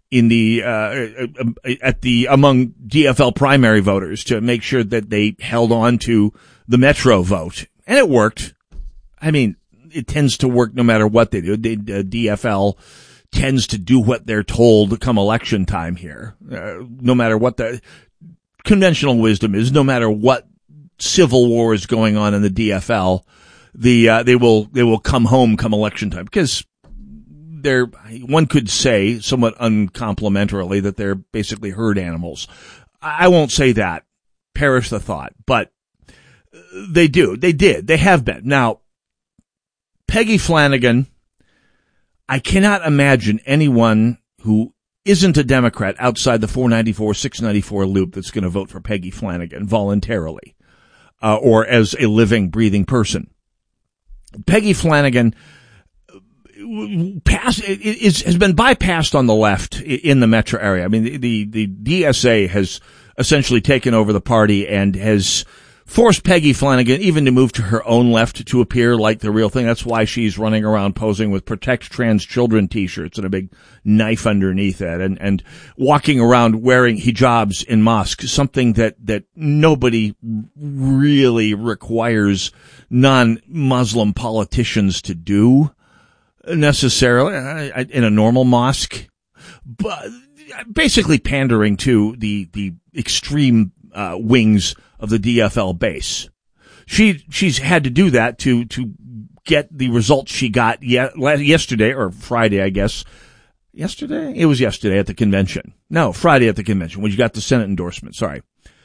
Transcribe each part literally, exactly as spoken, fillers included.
in the, uh, at the, among D F L primary voters to make sure that they held on to the Metro vote. And it worked. I mean, it tends to work no matter what they do. The, uh, D F L tends to do what they're told come election time here. Uh, no matter what the conventional wisdom is, no matter what civil war is going on in the D F L, the, uh, they will, they will come home come election time because they're, one could say somewhat uncomplimentarily that they're basically herd animals. I won't say that. Perish the thought. But they do. They did. They have been. Now, Peggy Flanagan, I cannot imagine anyone who isn't a Democrat outside the four ninety-four, six ninety-four loop that's going to vote for Peggy Flanagan voluntarily, uh, or as a living, breathing person. Peggy Flanagan Pass, is, has been bypassed on the left in the metro area. I mean, the, the, the D S A has essentially taken over the party and has forced Peggy Flanagan even to move to her own left to appear like the real thing. That's why she's running around posing with Protect Trans Children t-shirts and a big knife underneath it and, and walking around wearing hijabs in mosques, something that, that nobody really requires non-Muslim politicians to do necessarily in a normal mosque, but basically pandering to the, the extreme, uh, wings of the D F L base. She, she's had to do that to, to get the results she got ye- yesterday or Friday, I guess. Yesterday? It was yesterday at the convention. No, Friday at the convention when you got the Senate endorsement. Sorry.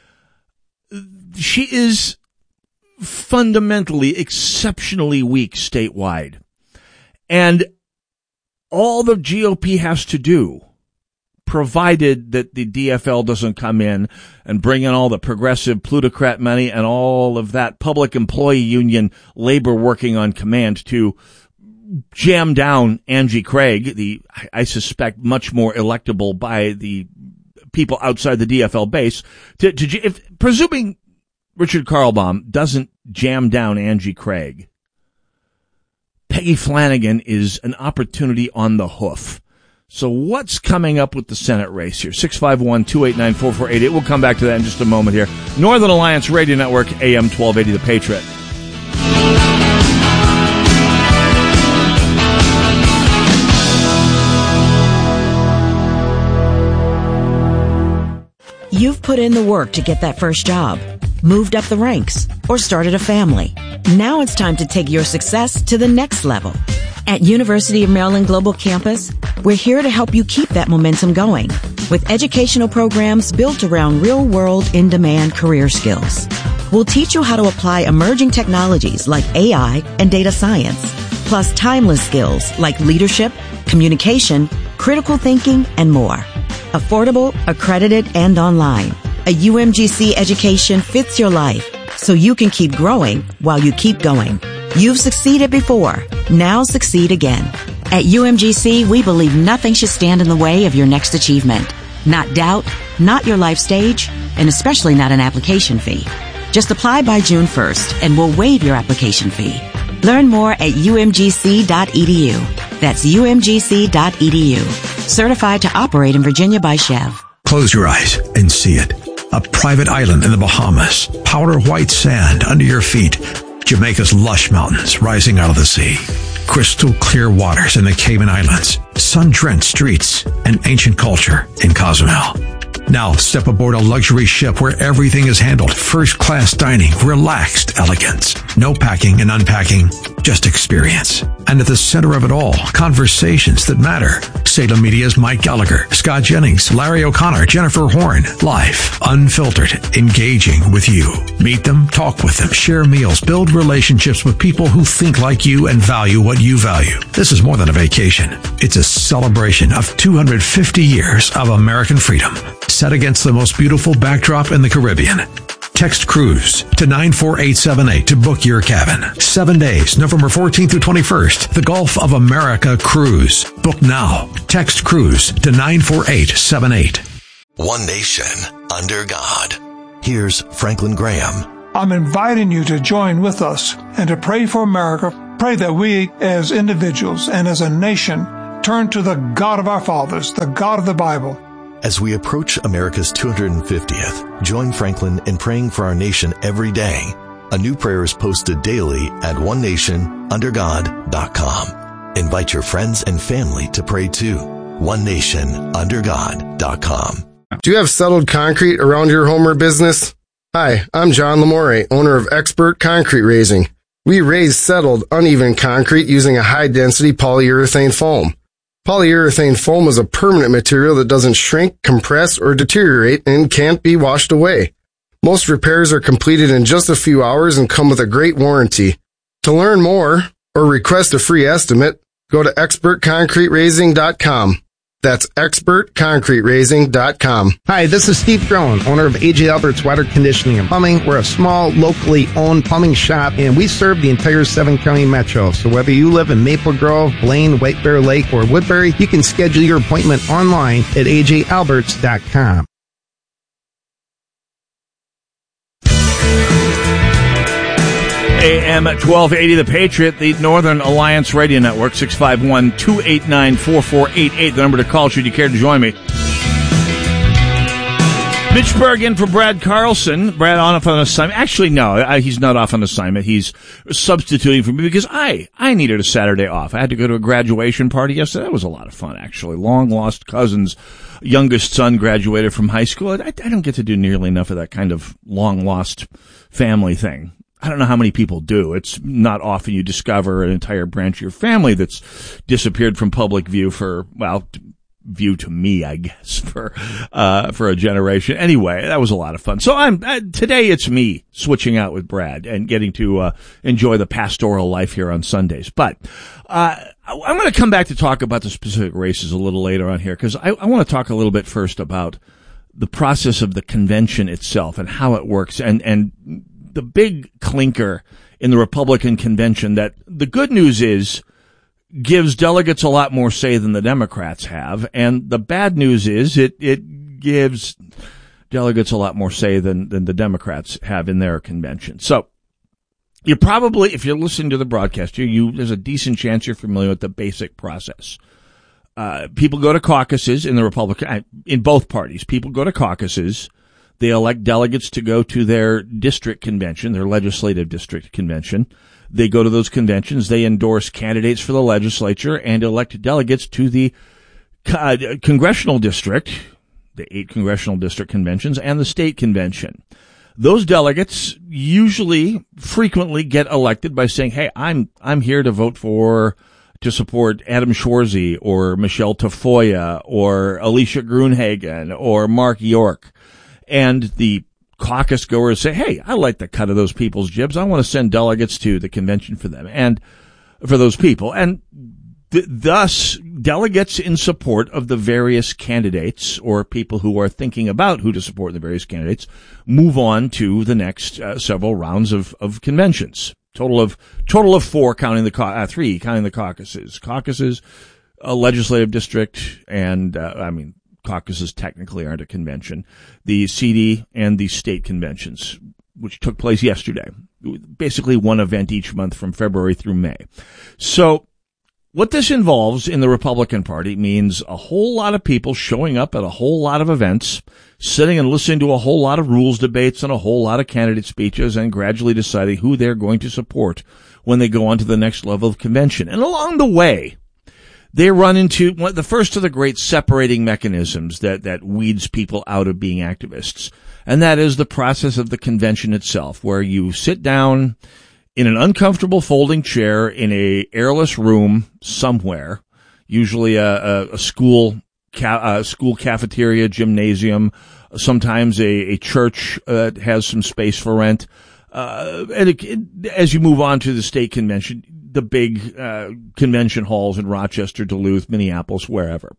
She is fundamentally exceptionally weak statewide. And all the G O P has to do, provided that the D F L doesn't come in and bring in all the progressive plutocrat money and all of that public employee union labor working on command to jam down Angie Craig, the, I suspect, much more electable by the people outside the D F L base, to, to if, presuming Richard Karlbaum doesn't jam down Angie Craig, Peggy Flanagan is an opportunity on the hoof. So what's coming up with the Senate race here? six five one, two eight nine, four four eight eight. We'll come back to that in just a moment here. Northern Alliance Radio Network, A M twelve eighty, The Patriot. You've put in the work to get that first job, moved up the ranks, or started a family. Now it's time to take your success to the next level. At University of Maryland Global Campus, we're here to help you keep that momentum going with educational programs built around real-world, in-demand career skills. We'll teach you how to apply emerging technologies like A I and data science, plus timeless skills like leadership, communication, critical thinking, and more. Affordable, accredited, and online. A U M G C education fits your life so you can keep growing while you keep going. You've succeeded before. Now succeed again. At U M G C, we believe nothing should stand in the way of your next achievement. Not doubt, not your life stage, and especially not an application fee. Just apply by June first and we'll waive your application fee. Learn more at U M G C dot E D U. That's U M G C dot E D U. Certified to operate in Virginia by Chev. Close your eyes and see it. A private island in the Bahamas. Powder white sand under your feet. Jamaica's lush mountains rising out of the sea. Crystal clear waters in the Cayman Islands. Sun-drenched streets and ancient culture in Cozumel. Now step aboard a luxury ship where everything is handled. First-class dining, relaxed elegance. No packing and unpacking, just experience. And at the center of it all, conversations that matter. Salem Media's Mike Gallagher, Scott Jennings, Larry O'Connor, Jennifer Horn. Life, unfiltered, engaging with you. Meet them, talk with them, share meals, build relationships with people who think like you and value what you value. This is more than a vacation. It's a celebration of two hundred fifty years of American freedom, set against the most beautiful backdrop in the Caribbean. Text cruise to nine four eight seven eight to book your cabin. Seven days, November fourteenth through twenty-first. The Gulf of America Cruise. Book now. Text cruise to nine four eight seven eight. One nation under God. Here's Franklin Graham. I'm inviting you to join with us and to pray for America. Pray that we as individuals and as a nation turn to the God of our fathers, the God of the Bible. As we approach America's two hundred fiftieth, join Franklin in praying for our nation every day. A new prayer is posted daily at one nation under god dot com. Invite your friends and family to pray too. one nation under god dot com. Do you have settled concrete around your home or business? Hi, I'm John Lamore, owner of Expert Concrete Raising. We raise settled, uneven concrete using a high-density polyurethane foam. Polyurethane foam is a permanent material that doesn't shrink, compress, or deteriorate and can't be washed away. Most repairs are completed in just a few hours and come with a great warranty. To learn more or request a free estimate, go to expert concrete raising dot com. That's expert concrete raising dot com. Hi, this is Steve Drone, owner of A J Alberts Water Conditioning and Plumbing. We're a small, locally owned plumbing shop, and we serve the entire seven-county metro. So whether you live in Maple Grove, Blaine, White Bear Lake, or Woodbury, you can schedule your appointment online at A J Alberts dot com. A M twelve eighty, The Patriot, the Northern Alliance Radio Network, six five one, two eight nine, four four eight eight, the number to call should you care to join me. Mitch Berg in for Brad Carlson. Brad off on assignment. Actually, no, he's not off on assignment. He's substituting for me because I, I needed a Saturday off. I had to go to a graduation party yesterday. That was a lot of fun, actually. Long-lost cousin's youngest son graduated from high school. I, I don't get to do nearly enough of that kind of long-lost family thing. I don't know how many people do. It's not often you discover an entire branch of your family that's disappeared from public view for, well, view to me, I guess, for, uh, for a generation. Anyway, that was a lot of fun. So I'm, uh, today it's me switching out with Brad and getting to, uh, enjoy the pastoral life here on Sundays. But, uh, I'm going to come back to talk about the specific races a little later on here because I, I want to talk a little bit first about the process of the convention itself and how it works and, and, the big clinker in the Republican convention that the good news is gives delegates a lot more say than the Democrats have. And the bad news is it, it gives delegates a lot more say than, than the Democrats have in their convention. So you probably, if you're listening to the broadcast, you, you, there's a decent chance you're familiar with the basic process. Uh, people go to caucuses in the Republican, in both parties. People go to caucuses. They elect delegates to go to their district convention, their legislative district convention. They go to those conventions. They endorse candidates for the legislature and elect delegates to the uh, congressional district, the eight congressional district conventions, and the state convention. Those delegates usually, frequently get elected by saying, hey, I'm, I'm here to vote for, to support Adam Shorzy or Michelle Tafoya or Alicia Gruenhagen or Mark York. And the caucus goers say, hey, I like the cut of those people's jibs. I want to send delegates to the convention for them and for those people. And th- thus, delegates in support of the various candidates or people who are thinking about who to support the various candidates move on to the next uh, several rounds of, of conventions. Total of, total of four, counting the, uh, three, counting the caucuses. Caucuses, a legislative district, and, uh, I mean, caucuses technically aren't a convention. The C D and the state conventions, which took place yesterday. Basically one event each month from February through May. So what this involves in the Republican Party means a whole lot of people showing up at a whole lot of events, sitting and listening to a whole lot of rules debates and a whole lot of candidate speeches and gradually deciding who they're going to support when they go on to the next level of convention. And along the way, they run into one, the first of the great separating mechanisms that, that weeds people out of being activists. And that is the process of the convention itself, where you sit down in an uncomfortable folding chair in a airless room somewhere, usually a, a, a school, ca- a school cafeteria, gymnasium, sometimes a, a church uh, has some space for rent. Uh, and it, it, as you move on to the state convention, the big uh, convention halls in Rochester, Duluth, Minneapolis, wherever.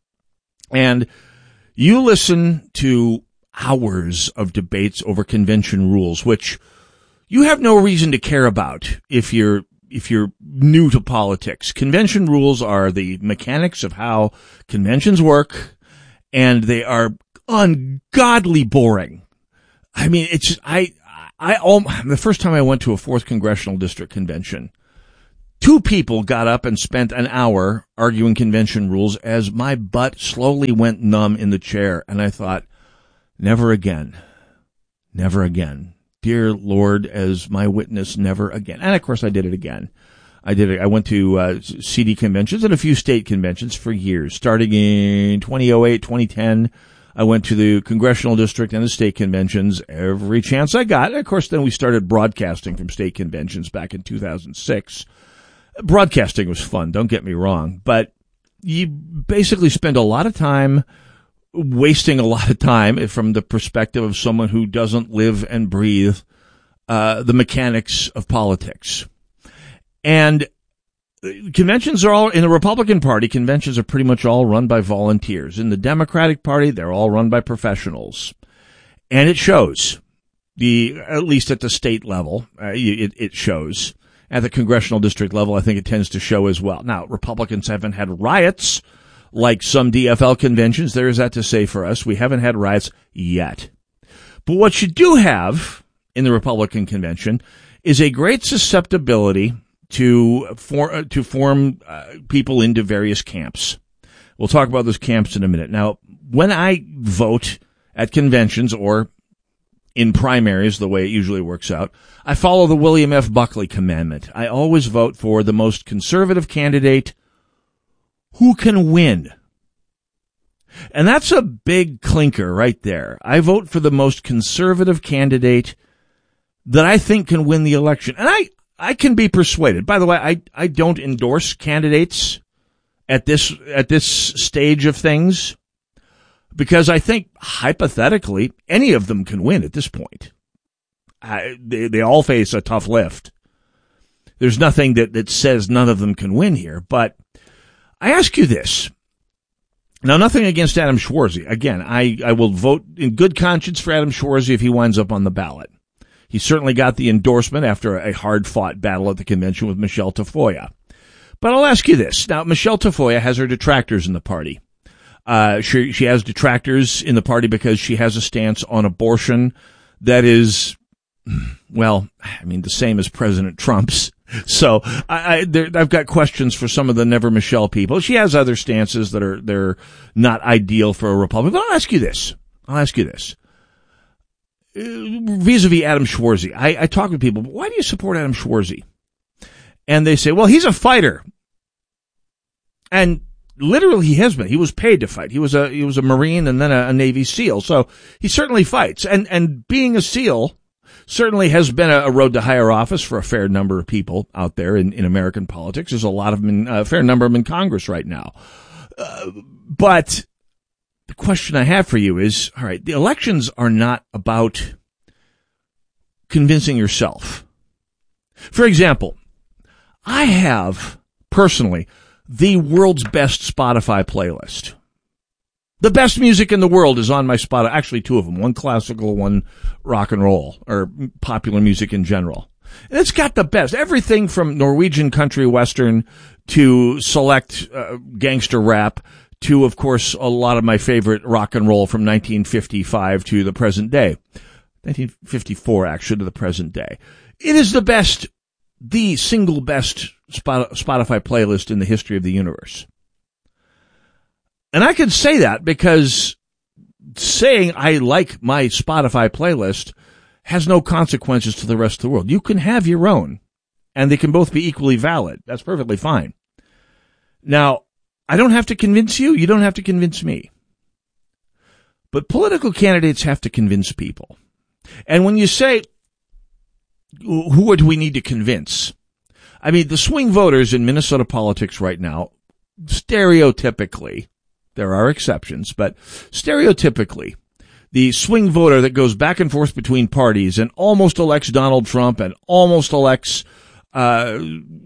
And you listen to hours of debates over convention rules, which you have no reason to care about if you're if you're new to politics. Convention rules are the mechanics of how conventions work, and they are ungodly boring. I mean, it's just, I I all, the first time I went to a fourth congressional district convention, Two people got up and spent an hour arguing convention rules as my butt slowly went numb in the chair. And I thought, never again, never again. Dear Lord, as my witness, never again. And of course I did it again. I did it. I went to uh, C D conventions and a few state conventions for years, starting in twenty oh eight, twenty ten. I went to the congressional district and the state conventions every chance I got. And of course, then we started broadcasting from state conventions back in two thousand six. Broadcasting was fun, don't get me wrong, but you basically spend a lot of time wasting a lot of time from the perspective of someone who doesn't live and breathe uh the mechanics of politics. And conventions are all, in the Republican Party, conventions are pretty much all run by volunteers. In the Democratic Party, they're all run by professionals. And it shows. The, at least at the state level, uh, it, it shows. At the congressional district level, I think it tends to show as well. Now, Republicans haven't had riots like some D F L conventions. There is that to say for us. We haven't had riots yet. But what you do have in the Republican convention is a great susceptibility to for, to form uh, people into various camps. We'll talk about those camps in a minute. Now, when I vote at conventions or in primaries, the way it usually works out, I follow the William F. Buckley commandment. I always vote for the most conservative candidate who can win. And that's a big clinker right there. I vote for the most conservative candidate that I think can win the election. And I, I can be persuaded. By the way, I, I don't endorse candidates at this, at this stage of things, because I think hypothetically any of them can win at this point. I, they, they all face a tough lift. There's nothing that, that says none of them can win here. But I ask you this. Now, nothing against Adam Schwarzy. Again, I, I will vote in good conscience for Adam Schwarzy if he winds up on the ballot. He certainly got the endorsement after a hard-fought battle at the convention with Michelle Tafoya. But I'll ask you this. Now, Michelle Tafoya has her detractors in the party. Uh, she, she has detractors in the party because she has a stance on abortion that is, well, I mean, the same as President Trump's. So I, I there, I've got questions for some of the Never Michelle people. She has other stances that are, they're not ideal for a Republican. But I'll ask you this. I'll ask you this. Vis-a-vis Adam Schwarzy, I, I talk to people, why do you support Adam Schwarzy? And they say, well, he's a fighter. And literally he has been. He was paid to fight. He was a, he was a Marine and then a, a Navy SEAL. So he certainly fights. And, and being a SEAL certainly has been a, a road to higher office for a fair number of people out there in, in American politics. There's a lot of them, in, a fair number of them in Congress right now. Uh, but the question I have for you is, all right, the elections are not about convincing yourself. For example, I have personally the world's best Spotify playlist. The best music in the world is on my Spotify. Actually, two of them. One classical, one rock and roll, or popular music in general. And it's got the best. Everything from Norwegian country western to select uh, gangster rap to, of course, a lot of my favorite rock and roll from nineteen fifty-five to the present day. nineteen fifty-four, actually, to the present day. It is the best, the single best Spotify playlist in the history of the universe. And I can say that because saying I like my Spotify playlist has no consequences to the rest of the world. You can have your own, and they can both be equally valid. That's perfectly fine. Now, I don't have to convince you. You don't have to convince me. But political candidates have to convince people. And when you say, who do we need to convince? I mean, the swing voters in Minnesota politics right now, stereotypically, there are exceptions, but stereotypically, the swing voter that goes back and forth between parties and almost elects Donald Trump and almost elects uh,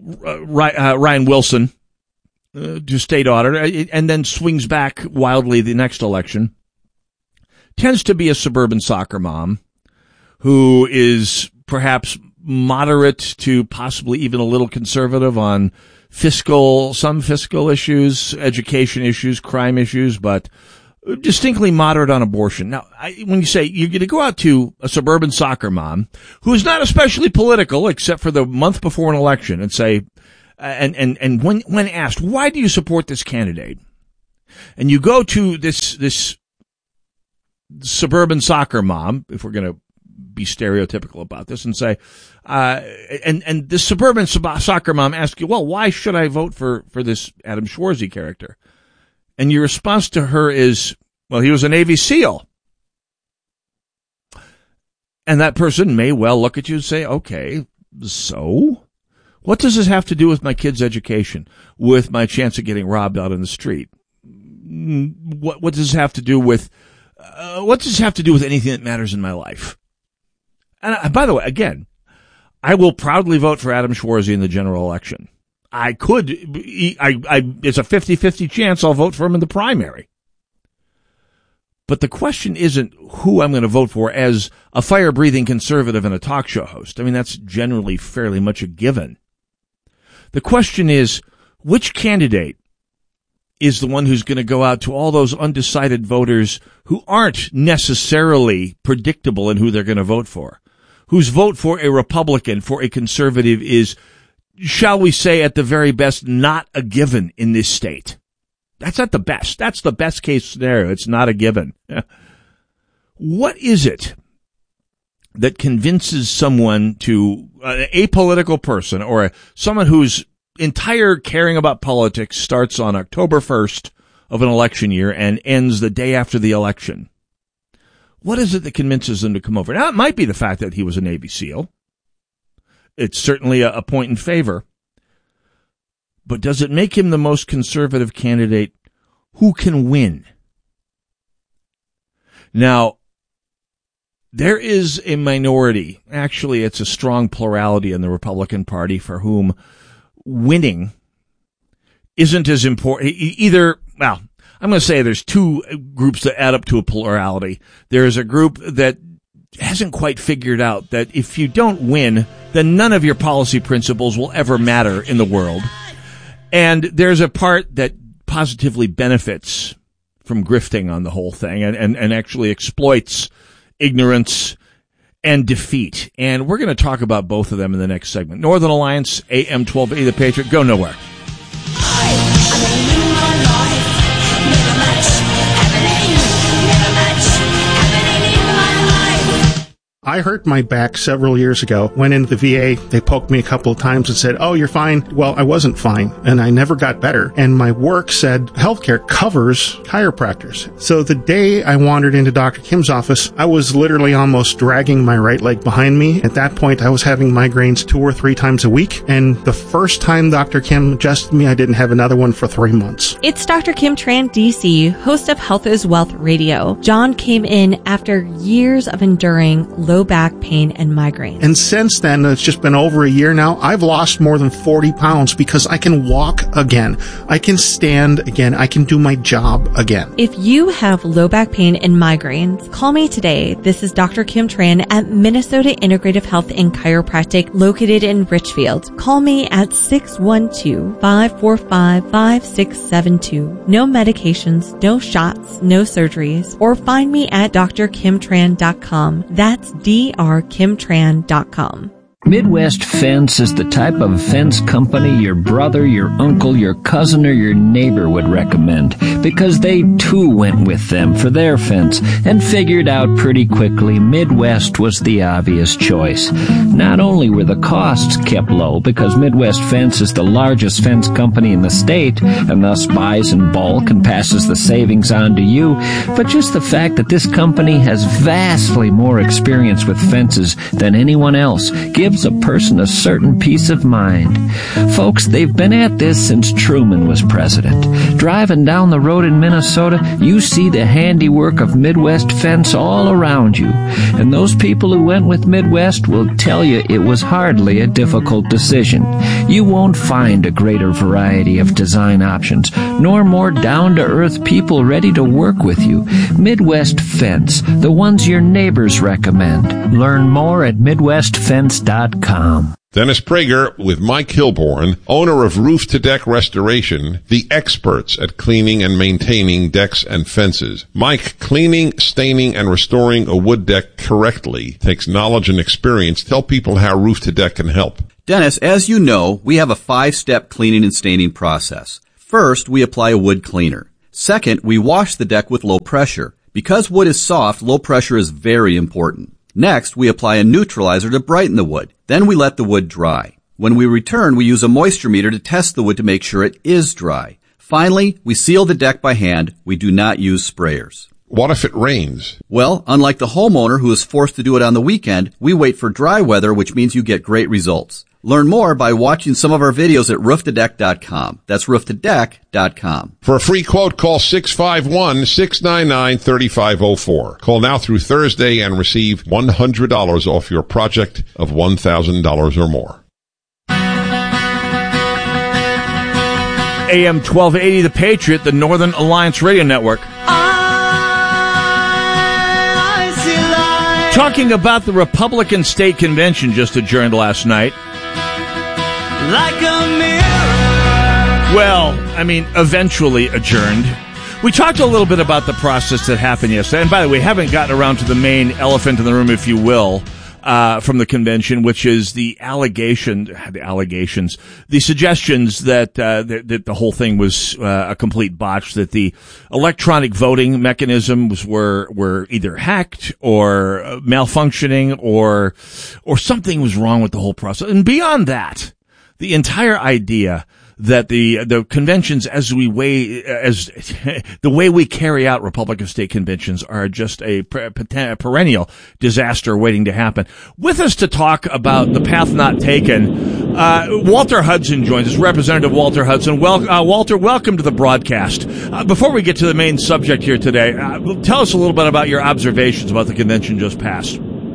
Ryan Wilson uh, to state auditor and then swings back wildly the next election, tends to be a suburban soccer mom who is perhaps moderate to possibly even a little conservative on fiscal, some fiscal issues, education issues, crime issues, but distinctly moderate on abortion. Now, I, when you say you're going to go out to a suburban soccer mom who is not especially political except for the month before an election and say, and, and, and when, when asked, why do you support this candidate? And you go to this, this suburban soccer mom, if we're going to be stereotypical about this, and say, uh, and, and this suburban soccer mom asks you, well, why should I vote for, for this Adam Schwarzy character? And your response to her is, well, he was a Navy SEAL. And that person may well look at you and say, okay, so what does this have to do with my kid's education, with my chance of getting robbed out in the street? What, what does this have to do with, uh, what does this have to do with anything that matters in my life? And I, by the way, again, I will proudly vote for Adam Schwarzy in the general election. I could, I, I, it's a fifty-fifty chance I'll vote for him in the primary. But the question isn't who I'm going to vote for as a fire-breathing conservative and a talk show host. I mean, that's generally fairly much a given. The question is, which candidate is the one who's going to go out to all those undecided voters who aren't necessarily predictable in who they're going to vote for, whose vote for a Republican, for a conservative is, shall we say, at the very best, not a given in this state. That's at the best. That's the best case scenario. It's not a given. What is it that convinces someone to, uh, a political person or a, someone whose entire caring about politics starts on October first of an election year and ends the day after the election? What is it that convinces them to come over? Now, it might be the fact that he was a Navy SEAL. It's certainly a, a point in favor. But does it make him the most conservative candidate who can win? Now, there is a minority, actually it's a strong plurality in the Republican Party, for whom winning isn't as important. Either, well, I'm going to say there's two groups that add up to a plurality. There's a group that hasn't quite figured out that if you don't win, then none of your policy principles will ever matter in the world. And there's a part that positively benefits from grifting on the whole thing and, and, and actually exploits ignorance and defeat. And we're going to talk about both of them in the next segment. Northern Alliance, A M twelve eighty, The Patriot. Go nowhere. I hurt my back several years ago, went into the V A, they poked me a couple of times and said, oh, you're fine. Well, I wasn't fine, and I never got better. And my work said healthcare covers chiropractors. So the day I wandered into Doctor Kim's office, I was literally almost dragging my right leg behind me. At that point, I was having migraines two or three times a week, and the first time Doctor Kim adjusted me, I didn't have another one for three months. It's Doctor Kim Tran, D C, host of Health is Wealth Radio. John came in after years of enduring low back pain and migraines. And since then, it's just been over a year now, I've lost more than forty pounds because I can walk again. I can stand again. I can do my job again. If you have low back pain and migraines, call me today. This is Doctor Kim Tran at Minnesota Integrative Health and Chiropractic located in Richfield. Call me at six one two, five four five, five six seven two. No medications, no shots, no surgeries, or find me at d r kim tran dot com. That's D R kim tran dot com. Midwest Fence is the type of fence company your brother, your uncle, your cousin, or your neighbor would recommend because they too went with them for their fence and figured out pretty quickly Midwest was the obvious choice. Not only were the costs kept low because Midwest Fence is the largest fence company in the state and thus buys in bulk and passes the savings on to you, but just the fact that this company has vastly more experience with fences than anyone else gives a person a certain peace of mind. Folks, they've been at this since Truman was president. Driving down the road in Minnesota, you see the handiwork of Midwest Fence all around you. And those people who went with Midwest will tell you it was hardly a difficult decision. You won't find a greater variety of design options, nor more down-to-earth people ready to work with you. Midwest Fence, the ones your neighbors recommend. Learn more at midwest fence dot com. Dennis Prager with Mike Hilborn, owner of Roof to Deck Restoration, the experts at cleaning and maintaining decks and fences. Mike, cleaning, staining, and restoring a wood deck correctly takes knowledge and experience. Tell people how Roof to Deck can help. Dennis, as you know, we have a five-step cleaning and staining process. First, we apply a wood cleaner. Second, we wash the deck with low pressure. Because wood is soft, low pressure is very important. Next, we apply a neutralizer to brighten the wood. Then we let the wood dry. When we return, we use a moisture meter to test the wood to make sure it is dry. Finally, we seal the deck by hand. We do not use sprayers. What if it rains? Well, unlike the homeowner who is forced to do it on the weekend, we wait for dry weather, which means you get great results. Learn more by watching some of our videos at roof to deck dot com. That's roof to deck dot com. For a free quote, call six five one, six nine nine, three five zero four. Call now through Thursday and receive one hundred dollars off your project of one thousand dollars or more. A M twelve eighty, The Patriot, the Northern Alliance Radio Network. Talking about the Republican State Convention just adjourned last night. Like a mirror. Well, I mean, eventually adjourned. We talked a little bit about the process that happened yesterday. And by the way, haven't gotten around to the main elephant in the room, if you will, uh, from the convention, which is the allegation, the allegations, the suggestions that, uh, that, that the whole thing was, uh, a complete botch, that the electronic voting mechanisms were, were either hacked or malfunctioning or, or something was wrong with the whole process. And beyond that, the entire idea that the the conventions, as we way as the way we carry out Republican state conventions, are just a perennial disaster waiting to happen. With us to talk about the path not taken, uh, Walter Hudson joins us. Representative Walter Hudson. Well, uh, Walter, welcome to the broadcast. Uh, before we get to the main subject here today, uh, tell us a little bit about your observations about the convention just passed.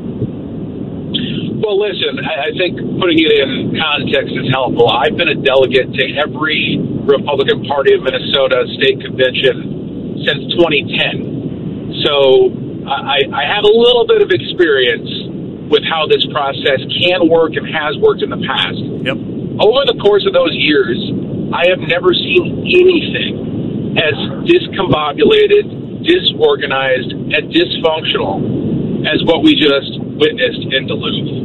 Well, listen, I think putting it in context is helpful. I've been a delegate to every Republican Party of Minnesota state convention since twenty ten. So I, I have a little bit of experience with how this process can work and has worked in the past. Yep. Over the course of those years, I have never seen anything as discombobulated, disorganized, and dysfunctional as what we just witnessed in Duluth.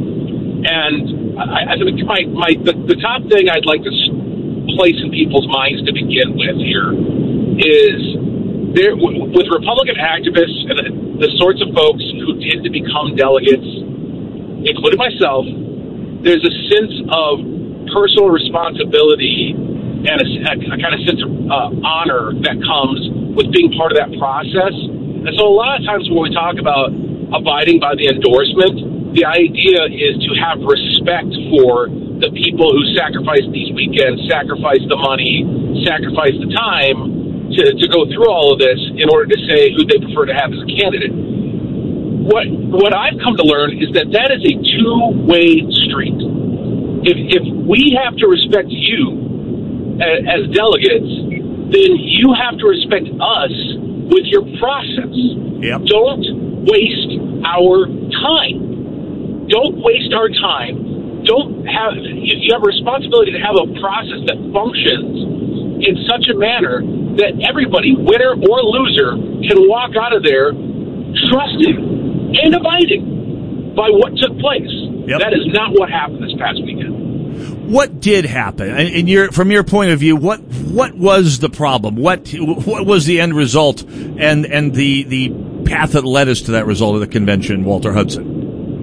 And I, I think my, my the, the top thing I'd like to place in people's minds to begin with here is there with Republican activists and the sorts of folks who tend to become delegates, including myself, there's a sense of personal responsibility and a, a kind of sense of uh, honor that comes with being part of that process. And so a lot of times when we talk about abiding by the endorsement, the idea is to have respect for the people who sacrifice these weekends, sacrifice the money, sacrifice the time to, to go through all of this in order to say who they prefer to have as a candidate. What what I've come to learn is that that is a two-way street. If, if we have to respect you as, as delegates, then you have to respect us with your process. Yep. Don't waste our time. Don't waste our time. Don't have, you have a responsibility to have a process that functions in such a manner that everybody, winner or loser, can walk out of there trusting and abiding by what took place. Yep. That is not what happened this past weekend. What did happen? In your, from your point of view, what what was the problem? What what was the end result and and the the path that led us to that result of the convention, Walter Hudson?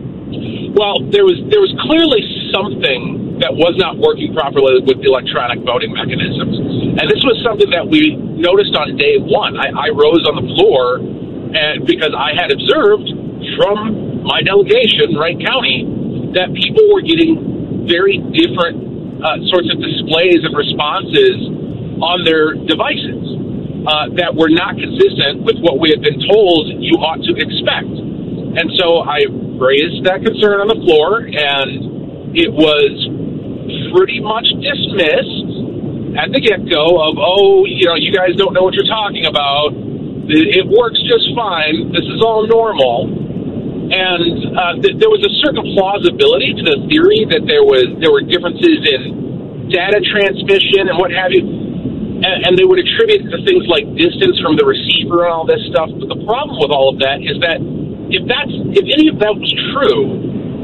Well, there was there was clearly something that was not working properly with the electronic voting mechanisms. And this was something that we noticed on day one. I, I rose on the floor and because I had observed from my delegation, Wright County, that people were getting very different uh, sorts of displays and responses on their devices uh, that were not consistent with what we had been told you ought to expect. And so I raised that concern on the floor, and it was pretty much dismissed at the get-go of, oh, you know, you guys don't know what you're talking about. It works just fine. This is all normal. And uh, th- there was a certain plausibility to the theory that there was there were differences in data transmission and what have you. And, and they would attribute it to things like distance from the receiver and all this stuff. But the problem with all of that is that if that's if any of that was true,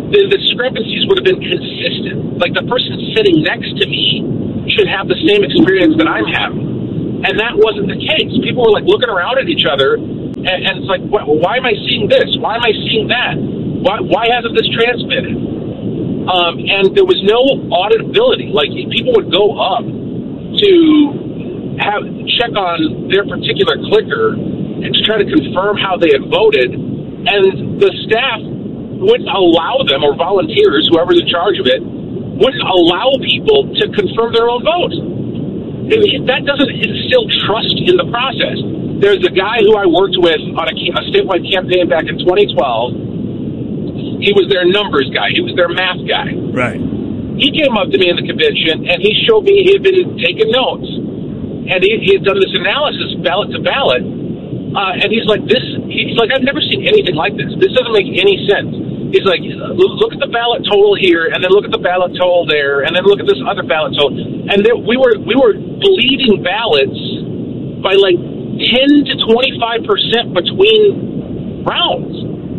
the, the discrepancies would have been consistent. Like, the person sitting next to me should have the same experience that I'm having. And that wasn't the case. People were, like, looking around at each other, and, and it's like, why, why am I seeing this? Why am I seeing that? Why, why hasn't this transmitted? Um, and there was no auditability. Like, people would go up to have check on their particular clicker and to try to confirm how they had voted, and the staff wouldn't allow them, or volunteers, whoever's in charge of it, wouldn't allow people to confirm their own vote. It, that doesn't instill trust in the process. There's a guy who I worked with on a, a statewide campaign back in twenty twelve. He was their numbers guy. He was their math guy. Right. He came up to me in the convention, and he showed me he had been taking notes. And he, he had done this analysis, ballot to ballot. Uh, and he's like, this, he's like, I've never seen anything like this. This doesn't make any sense. He's like, look at the ballot total here, and then look at the ballot total there, and then look at this other ballot total. And there, we were we were bleeding ballots by like ten to twenty-five percent between rounds.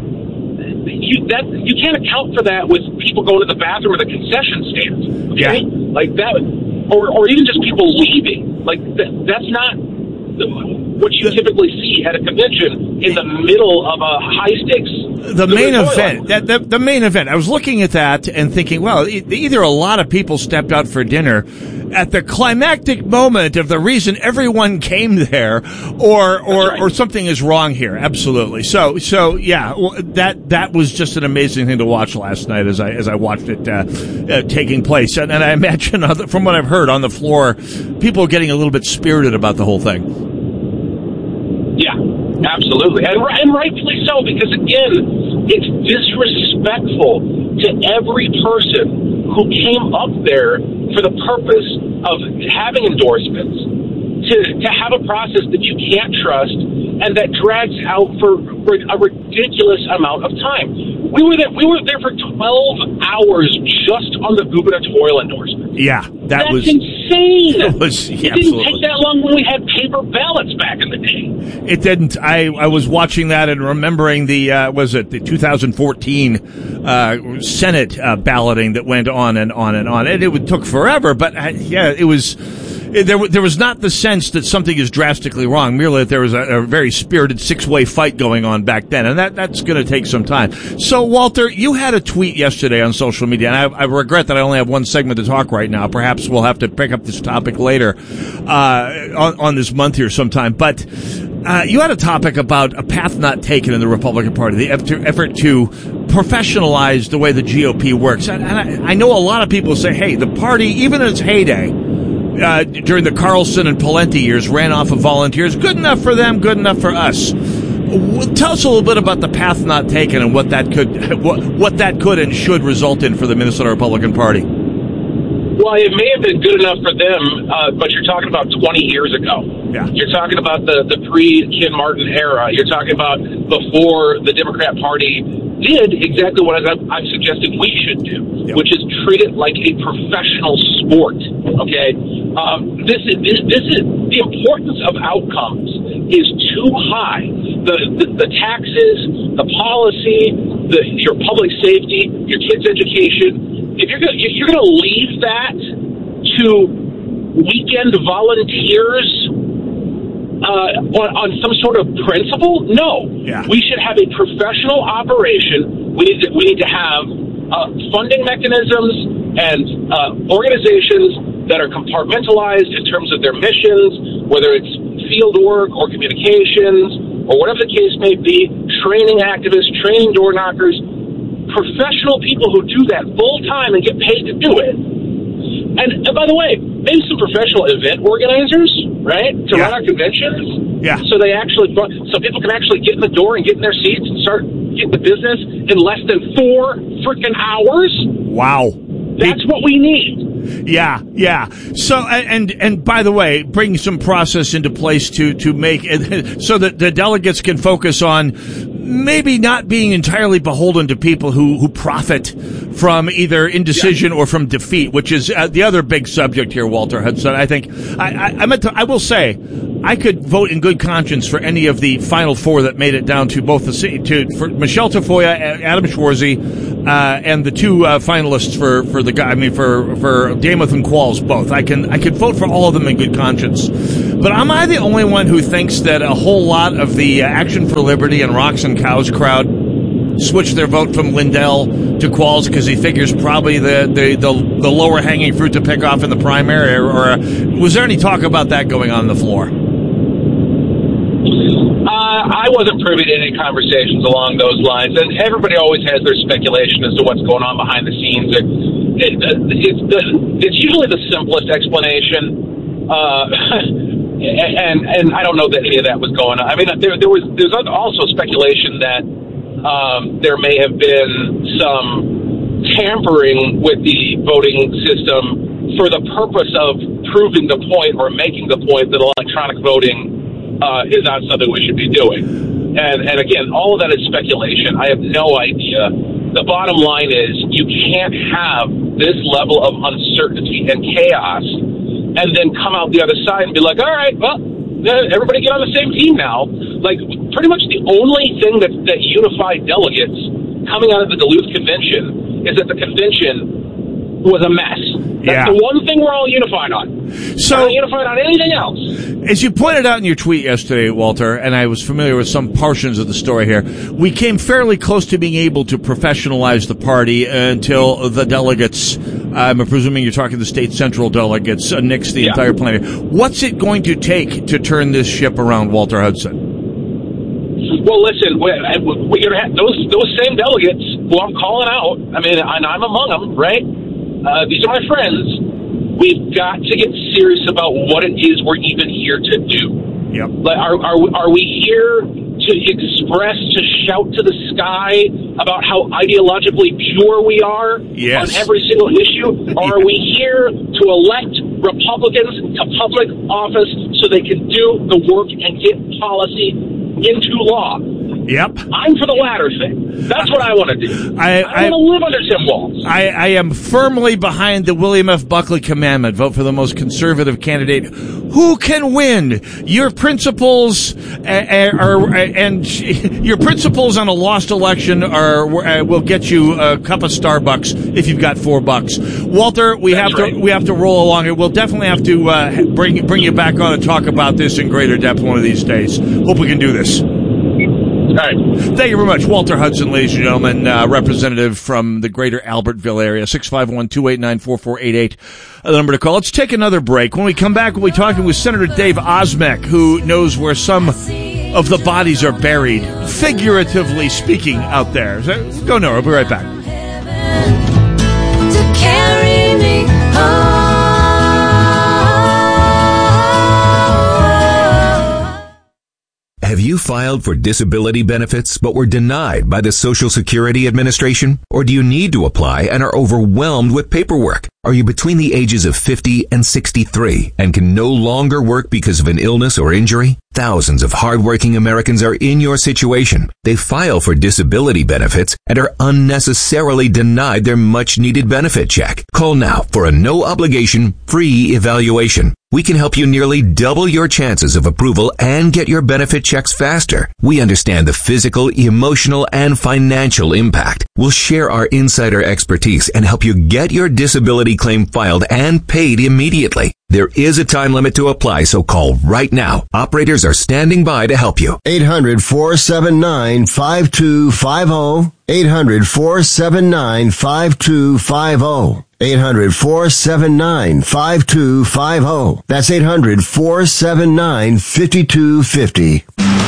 You, that, you can't account for that with people going to the bathroom or the concession stand. Okay? Yeah. Like that, or, or even just people leaving. Like, that, that's not what you typically see at a convention in the middle of a high-stakes... The main event, that, the, the main event, I was looking at that and thinking, well, either a lot of people stepped out for dinner at the climactic moment of the reason everyone came there, or or, right. or something is wrong here. Absolutely. So, so yeah, that that was just an amazing thing to watch last night as I as I watched it uh, uh, taking place. And, and I imagine, from what I've heard on the floor, people are getting a little bit spirited about the whole thing. Yeah, absolutely. And, and rightfully so, because, again, it's disrespectful to every person who came up there for the purpose of having endorsements, to, to have a process that you can't trust and that drags out for a ridiculous amount of time. We were there, we were there for twelve hours just on the gubernatorial endorsement. Yeah, that That's was insane. It was, yeah, it didn't absolutely. take that long when we had paper ballots back in the day. It didn't. I, I was watching that and remembering the, uh, was it the two thousand fourteen uh, Senate uh, balloting that went on and on and on. And it would, took forever, but uh, yeah, it was, it, there, there was not the sense that something is drastically wrong, merely that there was a, a very spirited six-way fight going on back then. And that, that's going to take some time. So, Walter, you had a tweet yesterday on social media, and I, I regret that I only have one segment to talk right now. Perhaps we'll have to pick up this topic later uh, on, on this month here sometime. But uh, you had a topic about a path not taken in the Republican Party, the effort to professionalize the way the G O P works. And, and I, I know a lot of people say, hey, the party, even in its heyday, uh, during the Carlson and Pawlenty years, ran off of volunteers. Good enough for them, good enough for us. Tell us a little bit about the path not taken and what that could, what, what that could and should result in for the Minnesota Republican Party. Well, it may have been good enough for them, uh, but you're talking about twenty years ago. Yeah. You're talking about the, the pre-Ken Martin era. You're talking about before the Democrat Party did exactly what I'm, I'm suggesting we should do, yep. which is treat it like a professional sport. Okay, um, this is this, this is the importance of outcomes is too high. The the, the taxes, the policy, the your public safety, your kids' education. If you're gonna, if you're going to leave that to weekend volunteers uh, on, on some sort of principle, no. Yeah. We should have a professional operation. We need to, we need to have uh, funding mechanisms and uh, organizations that are compartmentalized in terms of their missions, whether it's field work or communications or whatever the case may be, training activists, training door knockers. Professional people who do that full time and get paid to do it. And, and by the way, maybe some professional event organizers, right, to yeah. run our conventions. Yeah. So they actually, so people can actually get in the door and get in their seats and start getting the business in less than four freaking hours. Wow. That's what we need. Yeah, yeah. So, and and by the way, bring some process into place to to make it so that the delegates can focus on maybe not being entirely beholden to people who who profit from either indecision yeah. or from defeat, which is uh, the other big subject here, Walter Hudson. I think I I, I meant to, I will say I could vote in good conscience for any of the final four that made it down to both the to for Michelle Tafoya, Adam Schwarzy, uh, and the two uh, finalists for, for the guy. I mean, for for Damuth and Qualls, both. I can I could vote for all of them in good conscience. But am I the only one who thinks that a whole lot of the uh, Action for Liberty and Rocks and Cows crowd switched their vote from Lindell to Qualls because he figures probably the, the, the, the lower hanging fruit to pick off in the primary? Or, or uh, was there any talk about that going on, on the floor? Uh, I wasn't privy to any conversations along those lines, and everybody always has their speculation as to what's going on behind the scenes. It, it, it's, the, it's usually the simplest explanation, uh, and and I don't know that any of that was going on. I mean, there there was there's also speculation that um, there may have been some tampering with the voting system for the purpose of proving the point or making the point that electronic voting Uh, is not something we should be doing. And, and again, all of that is speculation. I have no idea. The bottom line is you can't have this level of uncertainty and chaos and then come out the other side and be like, all right, well, everybody get on the same team now. Like, pretty much the only thing that, that unified delegates coming out of the Duluth Convention is that the convention was a mess. That's yeah. the one thing we're all unified on. So, we're not unified on anything else. As you pointed out in your tweet yesterday, Walter, and I was familiar with some portions of the story here, we came fairly close to being able to professionalize the party until the delegates, I'm presuming you're talking the state central delegates, uh, nixed the yeah. entire plan. What's it going to take to turn this ship around, Walter Hudson? Well, listen, we're, we're going to have those those same delegates who I'm calling out. I mean, and I'm among them, right? Uh, these are my friends. We've got to get serious about what it is we're even here to do. Yep. Like, are, are, are we here to express, to shout to the sky about how ideologically pure we are yes. on every single issue? Or are we here to elect Republicans to public office so they can do the work and get policy into law? Yep. I'm for the latter thing. That's what I want to do. I, I, I want to live under Tim Walz. I, I am firmly behind the William F. Buckley commandment. Vote for the most conservative candidate. Who can win? Your principles are, are, and your principles on a lost election are will get you a cup of Starbucks if you've got four bucks. Walter, we That's have right. to we have to roll along. We'll definitely have to uh, bring bring you back on and talk about this in greater depth one of these days. Hope we can do this. All right. Thank you very much. Walter Hudson, ladies and gentlemen, uh, representative from the greater Albertville area, six five one, two eight nine, four four eight eight, a number to call. Let's take another break. When we come back, we'll be talking with Senator Dave Osmek, who knows where some of the bodies are buried, figuratively speaking, out there. So, go nowhere. We'll be right back. To carry me home. Have you filed for disability benefits but were denied by the Social Security Administration? Or do you need to apply and are overwhelmed with paperwork? Are you between the ages of fifty and sixty-three and can no longer work because of an illness or injury? Thousands of hardworking Americans are in your situation. They file for disability benefits and are unnecessarily denied their much-needed benefit check. Call now for a no-obligation, free evaluation. We can help you nearly double your chances of approval and get your benefit checks faster. We understand the physical, emotional, and financial impact. We'll share our insider expertise and help you get your disability claim filed and paid immediately. There is a time limit to apply, so call right now. Operators are standing by to help you. eight hundred, four seven nine, five two five zero. eight hundred, four seven nine, five two five zero. eight hundred, four seven nine, five two five zero. That's eight hundred, four seven nine, five two five zero.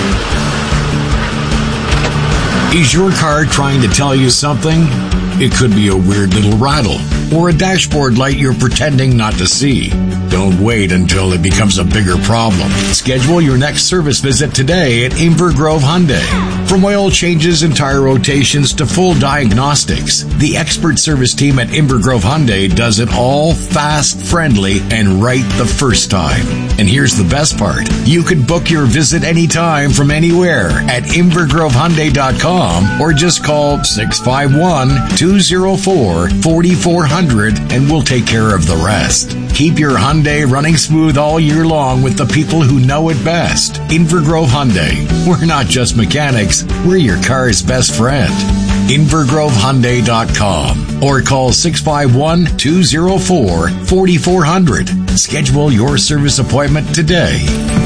Is your car trying to tell you something? It could be a weird little rattle or a dashboard light you're pretending not to see. Don't wait until it becomes a bigger problem. Schedule your next service visit today at Inver Grove Hyundai. From oil changes and tire rotations to full diagnostics, the expert service team at Inver Grove Hyundai does it all fast, friendly, and right the first time. And here's the best part. You can book your visit anytime from anywhere at inver grove hyundai dot com or just call six five one, two oh four, four four zero zero and we'll take care of the rest. Keep your Hyundai running smooth all year long with the people who know it best. Inver Grove Hyundai. We're not just mechanics, we're your car's best friend. inver grove hyundai dot com or call six five one, two oh four, four four zero zero. Schedule your service appointment today.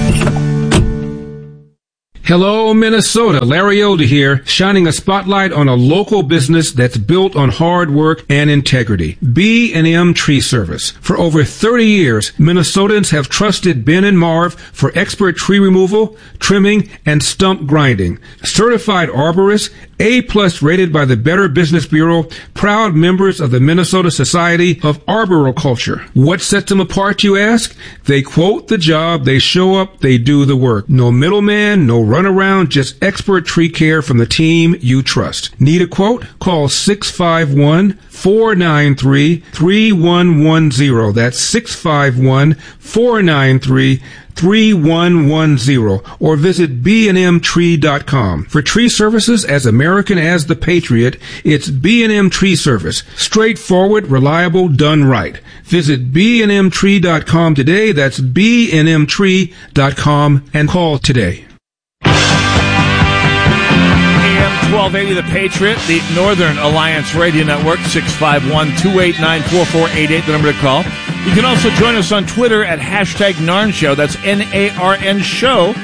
Hello, Minnesota. Larry Elder here, shining a spotlight on a local business that's built on hard work and integrity. B and M Tree Service. For over thirty years, Minnesotans have trusted Ben and Marv for expert tree removal, trimming, and stump grinding. Certified arborists, A-plus rated by the Better Business Bureau, proud members of the Minnesota Society of Arboriculture. What sets them apart, you ask? They quote the job, they show up, they do the work. No middleman, no run around, just expert tree care from the team you trust. Need a quote? Call six five one, four nine three, three one one zero. That's six five one, four nine three, three one one zero or visit b and m tree dot com. For tree services as American as the Patriot, it's B and M Tree Service. Straightforward, reliable, done right. Visit b and m tree dot com today. That's b and m tree dot com and call today. twelve eighty The Patriot, the Northern Alliance Radio Network, six five one, two eight nine, four four eight eight, the number to call. You can also join us on Twitter at hashtag Narn Show. That's N A R N Show.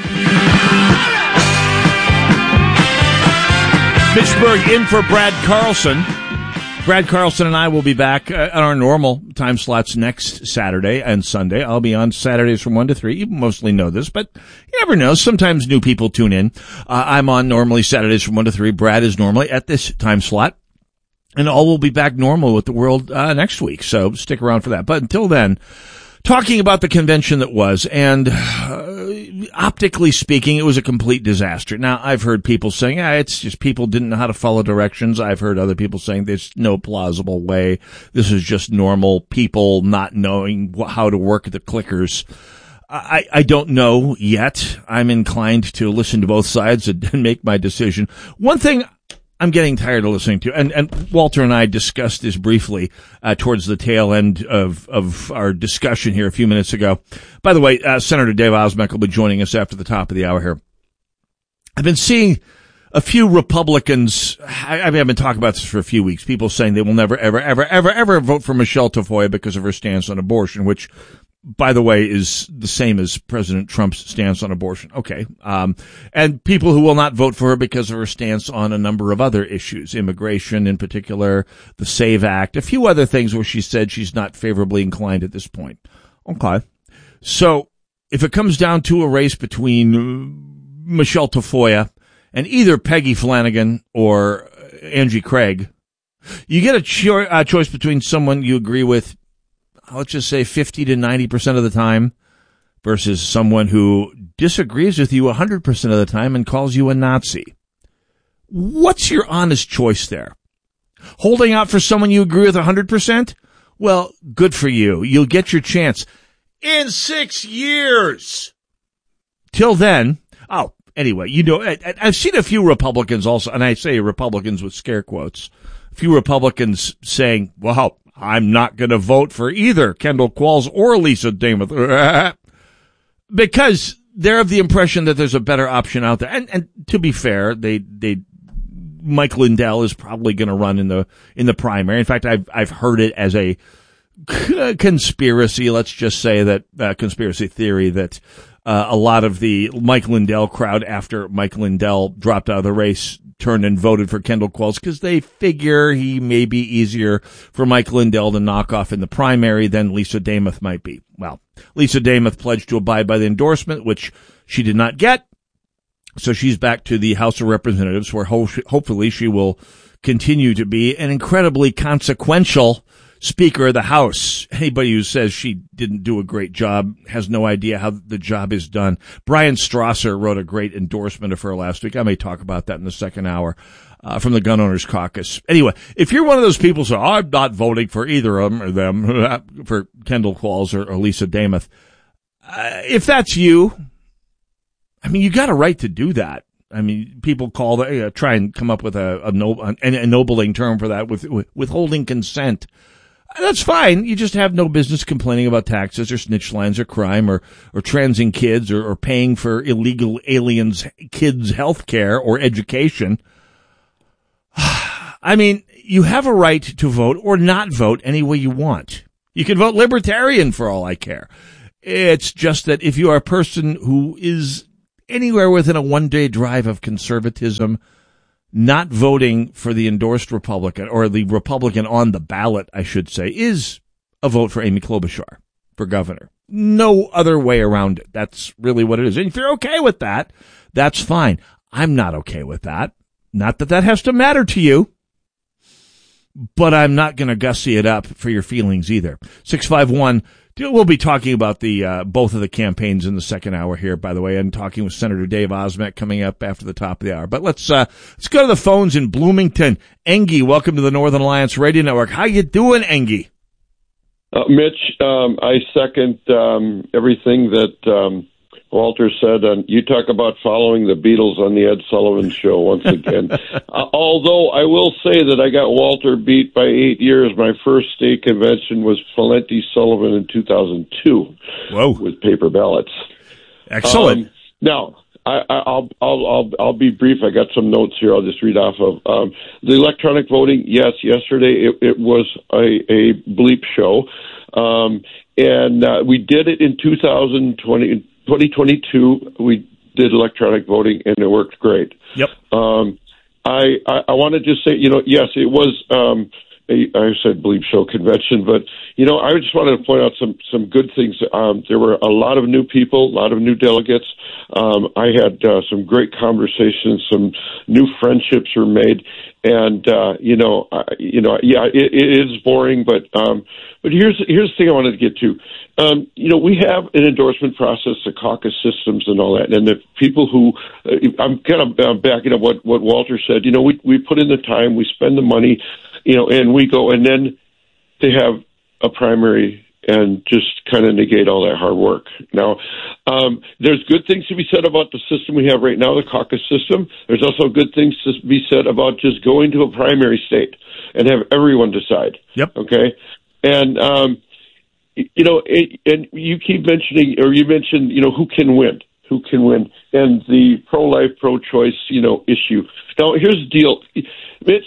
Fitchburg in for Brad Carlson. Brad Carlson and I will be back uh, on our normal time slots next Saturday and Sunday. I'll be on Saturdays from one to three. You mostly know this, but you never know. Sometimes new people tune in. Uh, I'm on normally Saturdays from one to three. Brad is normally at this time slot. And all will be back normal with the world uh, next week. So stick around for that. But until then, talking about the convention that was, and uh, optically speaking, it was a complete disaster. Now, I've heard people saying, ah, it's just people didn't know how to follow directions. I've heard other people saying there's no plausible way. This is just normal people not knowing wh- how to work the clickers. I, I don't know yet. I'm inclined to listen to both sides and, and make my decision. One thing I'm getting tired of listening to, and, and Walter and I discussed this briefly uh, towards the tail end of, of our discussion here a few minutes ago. By the way, uh, Senator Dave Osmek will be joining us after the top of the hour here. I've been seeing a few Republicans, I, I mean, I've been talking about this for a few weeks, people saying they will never, ever, ever, ever, ever vote for Michelle Tafoya because of her stance on abortion, which, by the way, is the same as President Trump's stance on abortion. Okay. Um, and people who will not vote for her because of her stance on a number of other issues, immigration in particular, the SAVE Act, a few other things where she said she's not favorably inclined at this point. Okay. So if it comes down to a race between Michelle Tafoya and either Peggy Flanagan or Angie Craig, you get a cho- uh, choice between someone you agree with, let's just say fifty to ninety percent of the time, versus someone who disagrees with you one hundred percent of the time and calls you a Nazi. What's your honest choice there? Holding out for someone you agree with one hundred percent? Well, good for you. You'll get your chance in six years. Till then, oh, anyway, you know, I, I've seen a few Republicans also, and I say Republicans with scare quotes, a few Republicans saying, well, I'm not going to vote for either Kendall Qualls or Lisa Demuth because they're of the impression that there's a better option out there. And, and to be fair, they, they, Mike Lindell is probably going to run in the, in the primary. In fact, I've, I've heard it as a conspiracy. Let's just say that, uh, conspiracy theory that, uh, a lot of the Mike Lindell crowd after Mike Lindell dropped out of the race turned and voted for Kendall Qualls because they figure he may be easier for Mike Lindell to knock off in the primary than Lisa Demuth might be. Well, Lisa Demuth pledged to abide by the endorsement, which she did not get. So she's back to the House of Representatives, where ho- hopefully she will continue to be an incredibly consequential Speaker of the House. Anybody who says she didn't do a great job has no idea how the job is done. Brian Strasser wrote a great endorsement of her last week. I may talk about that in the second hour uh, from the Gun Owners Caucus. Anyway, if you're one of those people who say, oh, I'm not voting for either of them or them, for Kendall Qualls or, or Lisa Damath, uh, if that's you, I mean, you got a right to do that. I mean, people call the, uh, try and come up with a, a no, an ennobling term for that, with, with withholding consent. That's fine. You just have no business complaining about taxes or snitch lines or crime or, or transing kids or, or paying for illegal aliens' kids' health care or education. I mean, you have a right to vote or not vote any way you want. You can vote libertarian for all I care. It's just that if you are a person who is anywhere within a one-day drive of conservatism, not voting for the endorsed Republican, or the Republican on the ballot, I should say, is a vote for Amy Klobuchar for governor. No other way around it. That's really what it is. And if you're okay with that, that's fine. I'm not okay with that. Not that that has to matter to you, but I'm not going to gussy it up for your feelings either. six five one We'll be talking about the uh, both of the campaigns in the second hour here, by the way, and talking with Senator Dave Osmek coming up after the top of the hour. But let's uh, let's go to the phones in Bloomington. Engie, welcome to the Northern Alliance Radio Network. How you doing, Engie? Uh, Mitch, um, I second um, everything that um, Walter said. And you talk about following the Beatles on the Ed Sullivan Show once again. uh, although I will say that I got Walter beat by eight years. My first state convention was Valenti Sullivan in two thousand two. Whoa. With paper ballots. Excellent. Um, now, I, I, I'll, I'll, I'll, I'll be brief. I got some notes here. I'll just read off of um, the electronic voting. Yes, yesterday it, it was a, a bleep show. Um, and uh, we did it in two thousand twenty twenty twenty-two, we did electronic voting, and it worked great. Yep. Um, I, I, I want to just say, you know, yes, it was, um, a, I said bleep show convention, but, you know, I just wanted to point out some, some good things. Um, there were a lot of new people, a lot of new delegates. Um, I had uh, some great conversations, some new friendships were made. And, uh, you know, uh, you know, yeah, it, it is boring, but, um, but here's, here's the thing I wanted to get to. Um, you know, we have an endorsement process, the caucus systems and all that. And the people who, uh, I'm kind of uh, backing up what, what Walter said, you know, we, we put in the time, we spend the money, you know, and we go, and then they have a primary and just kind of negate all that hard work. Now, um, there's good things to be said about the system we have right now, the caucus system. There's also good things to be said about just going to a primary state and have everyone decide. Yep. Okay. And, um, you know, it, and you keep mentioning, or you mentioned, you know, who can win, who can win, and the pro-life, pro-choice, you know, issue. Now, here's the deal, Mitch.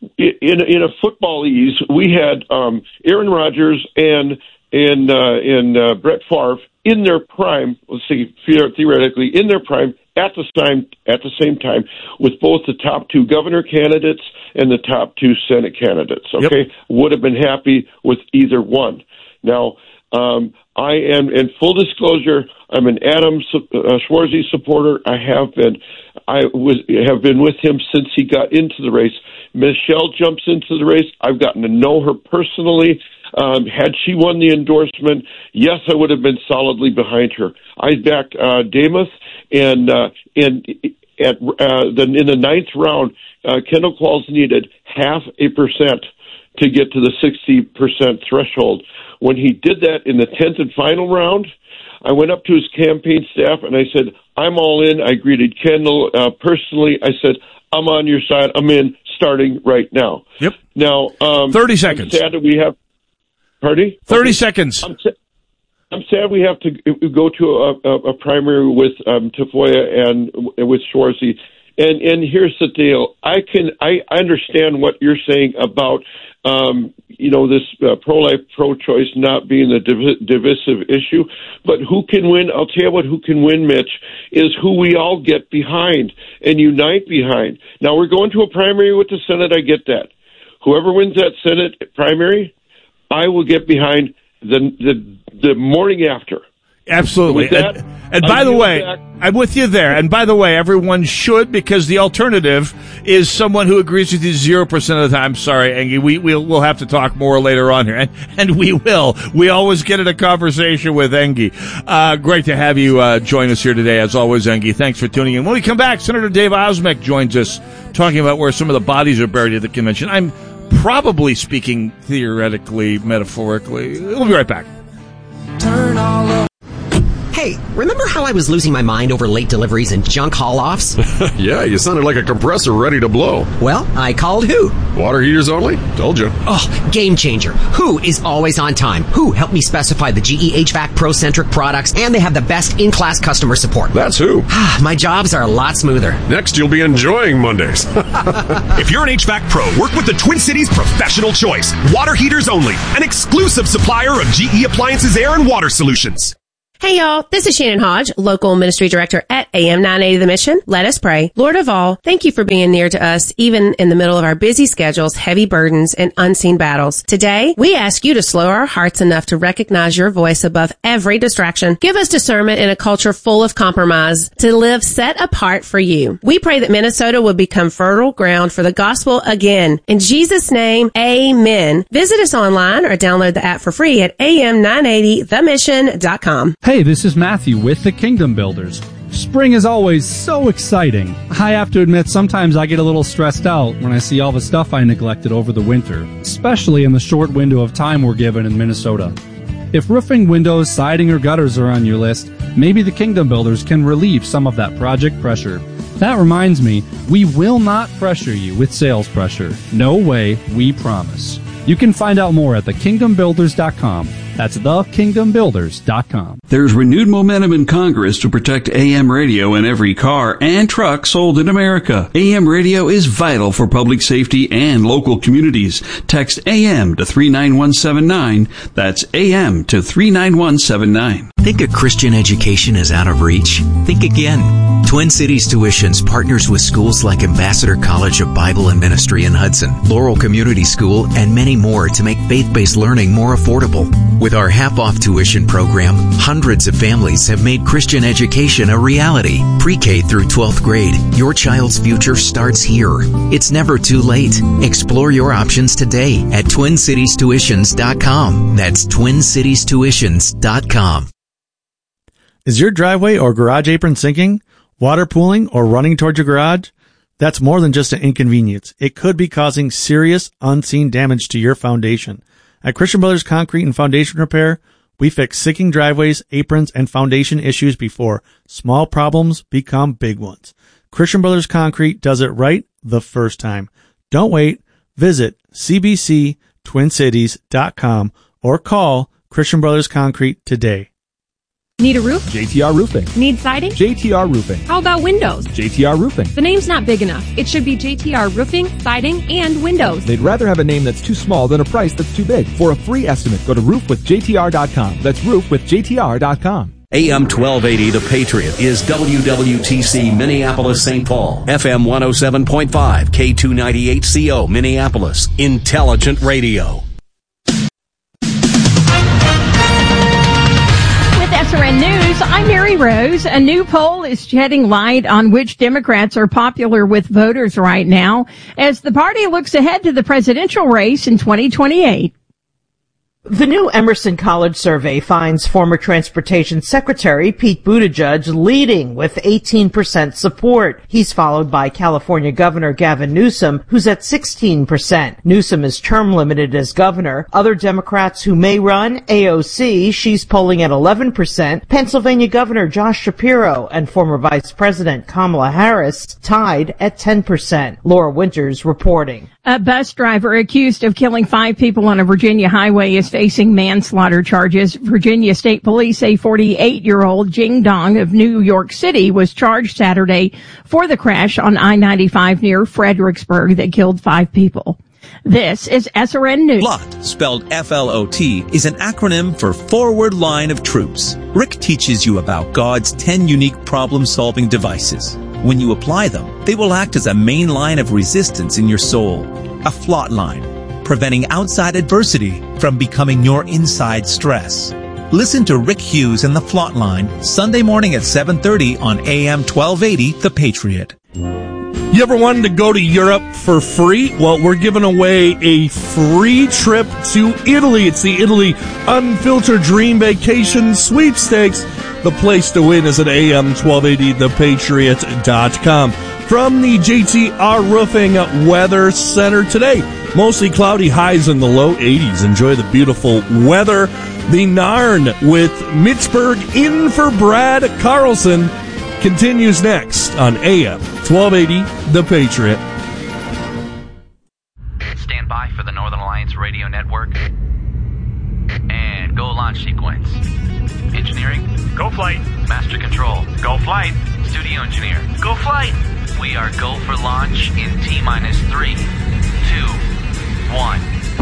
In in a football ease, we had um, Aaron Rodgers and and uh, and uh, Brett Favre in their prime. Let's see, theoretically, in their prime at the same at the same time with both the top two governor candidates and the top two Senate candidates. Okay, yep. Would have been happy with either one. Now, um, I am, in full disclosure, I'm an Adam uh, Schwarzy supporter. I have been. I was have been with him since he got into the race. Michelle jumps into the race. I've gotten to know her personally. Um, had she won the endorsement, yes, I would have been solidly behind her. I backed uh, Damath, and uh, and at uh, the, in the ninth round, uh, Kendall Qualls needed half a percent to get to the sixty percent threshold. When he did that in the tenth and final round, I went up to his campaign staff and I said, I'm all in. I greeted Kendall uh, personally. I said, I'm on your side. I'm in starting right now. Yep. Now, um, thirty seconds. I'm sad that we have, pardon? thirty okay. seconds. I'm, sa- I'm sad we have to go to a, a, a primary with um, Tafoya and with Schwarzy. And and here's the deal. I can I understand what you're saying about um, you know this uh, pro-life, pro-choice not being the div- divisive issue, but who can win? I'll tell you what. Who can win, Mitch, is who we all get behind and unite behind. Now we're going to a primary with the Senate. I get that. Whoever wins that Senate primary, I will get behind the the the morning after. Absolutely. With that, and and by I the yield way, back. I'm with you there. And by the way, everyone should, because the alternative is someone who agrees with you zero percent of the time. Sorry, Angie. We, we'll, we'll have to talk more later on here. And, and we will. We always get in a conversation with Engie. Uh, great to have you uh, join us here today, as always, Engie. Thanks for tuning in. When we come back, Senator Dave Osmek joins us talking about where some of the bodies are buried at the convention. I'm probably speaking theoretically, metaphorically. We'll be right back. Turn all up. Hey, remember how I was losing my mind over late deliveries and junk haul-offs? Yeah, you sounded like a compressor ready to blow. Well, I called Who. Water heaters only? Told you. Oh, game changer. Who is always on time. Who helped me specify the G E H V A C Pro-centric products, and they have the best in-class customer support. That's Who. My jobs are a lot smoother. Next, you'll be enjoying Mondays. If you're an H V A C Pro, work with the Twin Cities Professional Choice. Water heaters only. An exclusive supplier of G E Appliances Air and Water Solutions. Hey y'all, this is Shannon Hodge, local ministry director at A M nine eighty The Mission. Let us pray. Lord of all, thank you for being near to us, even in the middle of our busy schedules, heavy burdens, and unseen battles. Today, we ask you to slow our hearts enough to recognize your voice above every distraction. Give us discernment in a culture full of compromise to live set apart for you. We pray that Minnesota will become fertile ground for the gospel again. In Jesus' name, amen. Visit us online or download the app for free at A M nine eighty the mission dot com. Hey, this is Matthew with the Kingdom Builders. Spring is always so exciting. I have to admit, sometimes I get a little stressed out when I see all the stuff I neglected over the winter, especially in the short window of time we're given in Minnesota. If roofing, windows, siding, or gutters are on your list, maybe the Kingdom Builders can relieve some of that project pressure. That reminds me, we will not pressure you with sales pressure. No way, we promise. You can find out more at the kingdom builders dot com. That's the kingdom builders dot com. There's renewed momentum in Congress to protect A M radio in every car and truck sold in America. A M radio is vital for public safety and local communities. Text A M to three nine one seven nine. That's A M to three nine one seven nine. Think a Christian education is out of reach? Think again. Twin Cities Tuitions partners with schools like Ambassador College of Bible and Ministry in Hudson, Laurel Community School, and many more to make faith-based learning more affordable. With our half-off tuition program, hundreds of families have made Christian education a reality. Pre-K through twelfth grade, your child's future starts here. It's never too late. Explore your options today at twin cities tuitions dot com. That's twin cities tuitions dot com. Is your driveway or garage apron sinking, water pooling, or running towards your garage? That's more than just an inconvenience. It could be causing serious, unseen damage to your foundation. At Christian Brothers Concrete and Foundation Repair, we fix sinking driveways, aprons, and foundation issues before small problems become big ones. Christian Brothers Concrete does it right the first time. Don't wait. Visit c b c twin cities dot com or call Christian Brothers Concrete today. Need a roof? J T R Roofing. Need siding? J T R Roofing. How about windows? J T R Roofing. The name's not big enough. It should be J T R Roofing, Siding, and Windows. They'd rather have a name that's too small than a price that's too big. For a free estimate, go to roof with J T R dot com. That's roof with J T R dot com. A M twelve eighty The Patriot is W W T C Minneapolis Saint Paul. F M one oh seven point five, K two ninety-eight C O Minneapolis. Intelligent Radio. S R N News, I'm Mary Rose. A new poll is shedding light on which Democrats are popular with voters right now as the party looks ahead to the presidential race in twenty twenty-eight. The new Emerson College survey finds former Transportation Secretary Pete Buttigieg leading with eighteen percent support. He's followed by California Governor Gavin Newsom, who's at sixteen percent. Newsom is term limited as governor. Other Democrats who may run, A O C, she's polling at eleven percent. Pennsylvania Governor Josh Shapiro and former Vice President Kamala Harris tied at ten percent. Laura Winters reporting. A bus driver accused of killing five people on a Virginia highway is facing manslaughter charges. Virginia State Police say forty-eight-year-old Jing Dong of New York City was charged Saturday for the crash on I ninety-five near Fredericksburg that killed five people. This is S R N News. FLOT, spelled F L O T, is an acronym for Forward Line of Troops. Rick teaches you about God's ten unique problem-solving devices. When you apply them, they will act as a main line of resistance in your soul. A FLOT line, preventing outside adversity from becoming your inside stress. Listen to Rick Hughes and the Flatline Sunday morning at seven thirty on A M twelve eighty, The Patriot. You ever wanted to go to Europe for free? Well, we're giving away a free trip to Italy. It's the Italy Unfiltered Dream Vacation Sweepstakes. The place to win is at A M twelve eighty the patriot dot com. From the J T R Roofing Weather Center today, mostly cloudy, highs in the low eighties. Enjoy the beautiful weather. The Narn with Mittsburg in for Brad Carlson continues next on A M twelve eighty The Patriot. Stand by for the Northern Alliance Radio Network. And go launch sequence. Engineering, go flight. Master control, go flight. Studio engineer, go flight. We are go for launch in T minus three, two, one.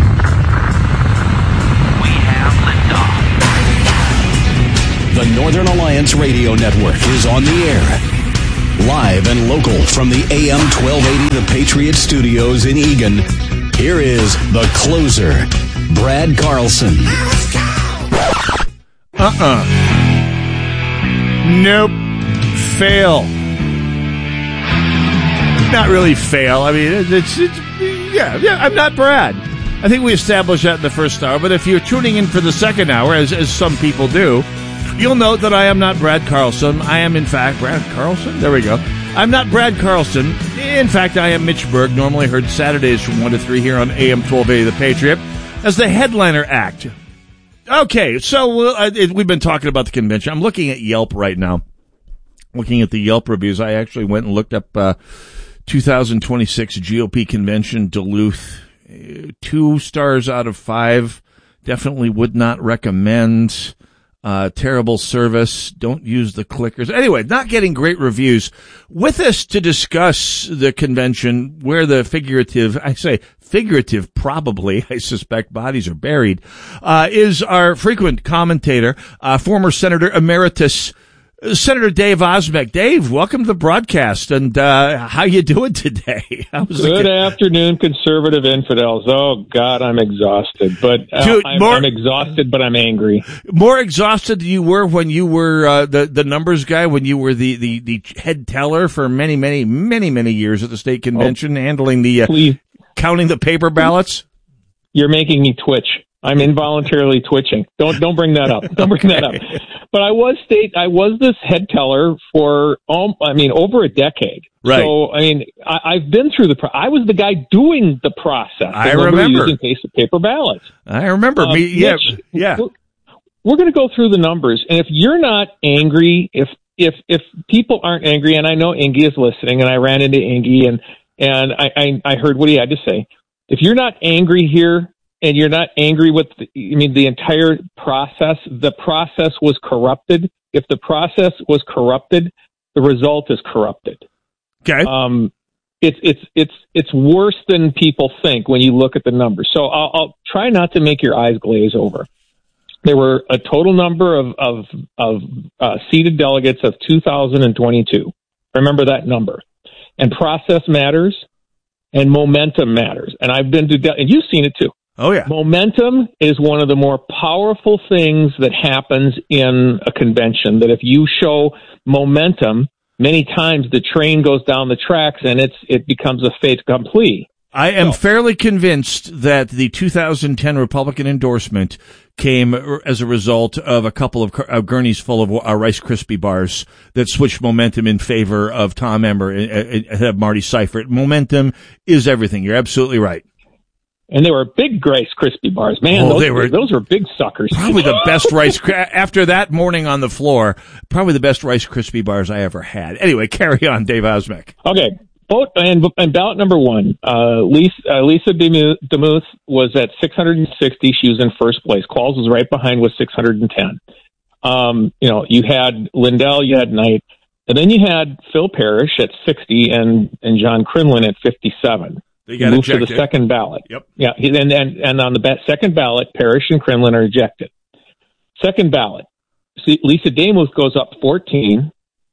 We have liftoff. The Northern Alliance Radio Network is on the air. Live and local from the A M twelve eighty The Patriot Studios in Eagan. Here is the closer, Brad Carlson. Uh-uh. Nope. Fail. Not really fail. I mean, it's, it's yeah, yeah, I'm not Brad. I think we established that in the first hour, but if you're tuning in for the second hour, as, as some people do, you'll note that I am not Brad Carlson. I am, in fact, Brad Carlson? There we go. I'm not Brad Carlson. In fact, I am Mitch Berg, normally heard Saturdays from one to three here on A M twelve eighty The Patriot, as the headliner act. Okay, so uh, it, we've been talking about the convention. I'm looking at Yelp right now. Looking at the Yelp reviews, I actually went and looked up uh, two thousand twenty-six G O P convention, Duluth. Uh, two stars out of five. Definitely would not recommend. Uh, terrible service. Don't use the clickers. Anyway, not getting great reviews. With us to discuss the convention, where the figurative, I say figurative, probably, I suspect bodies are buried, uh, is our frequent commentator, uh, former Senator Emeritus, Senator Dave Osmek. Dave, welcome to the broadcast, and uh how you doing today? Good afternoon, conservative infidels. Oh, God, I'm exhausted. But uh, Dude, I'm, more, I'm exhausted, but I'm angry. More exhausted than you were when you were uh, the, the numbers guy, when you were the, the, the head teller for many, many, many, many years at the state convention, oh, handling the, uh, counting the paper ballots? You're making me twitch. I'm involuntarily twitching. Don't don't bring that up. Don't bring okay. that up. But I was state I was this head teller for um, I mean over a decade. Right. So I mean I, I've been through the. Pro- I was the guy doing the process. I remember using paper, paper ballots. I remember um, me. Yeah, Mitch, yeah. We're, we're going to go through the numbers, and if you're not angry, if if if people aren't angry, and I know Ingy is listening, and I ran into Ingy, and and I, I I heard what he had to say. If you're not angry here, and you're not angry with, the, I mean, the entire process, the process was corrupted. If the process was corrupted, the result is corrupted. Okay. Um, it's, it's, it's, it's worse than people think when you look at the numbers. So I'll, I'll try not to make your eyes glaze over. There were a total number of, of, of, uh, seated delegates of two thousand twenty-two. Remember that number. And process matters and momentum matters. And I've been to, de- and you've seen it too. Oh, yeah. Momentum is one of the more powerful things that happens in a convention, that if you show momentum, many times the train goes down the tracks and it's it becomes a fait accompli. I am so. fairly convinced that the two thousand ten Republican endorsement came as a result of a couple of, of gurneys full of uh, Rice Krispie bars that switched momentum in favor of Tom Emmer and uh, uh, Marty Seifert. Momentum is everything. You're absolutely right. And they were big Rice Krispie bars. Man, oh, those, they were, those were big suckers. Probably the best Rice, after that morning on the floor, probably the best Rice Krispie bars I ever had. Anyway, carry on, Dave Osmek. Okay. Vote and, and ballot number one, uh, Lisa, uh, Lisa DeMuth was at six hundred sixty. She was in first place. Qualls was right behind with six hundred ten. Um, you know, you had Lindell, you had Knight, and then you had Phil Parrish at sixty and, and John Crinlin at fifty-seven. They got moved ejected. to the second ballot. Yep. Yeah. And, and, and on the second ballot, Parrish and Crinlin are ejected. Second ballot, see, Lisa DeMuth goes up fourteen.